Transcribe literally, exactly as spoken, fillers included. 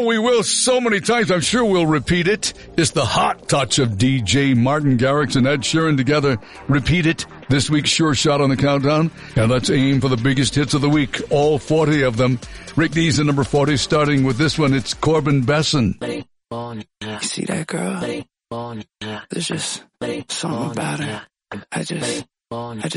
Oh, we will so many times. I'm sure we'll repeat it. It's the hot touch of D J Martin Garrix and Ed Sheeran together. Repeat it. This week's Sure Shot on the countdown. And let's aim for the biggest hits of the week. All forty of them. Rick D's at number forty, starting with this one. It's Corbin Besson. You see that girl? There's just something about her. I just, I just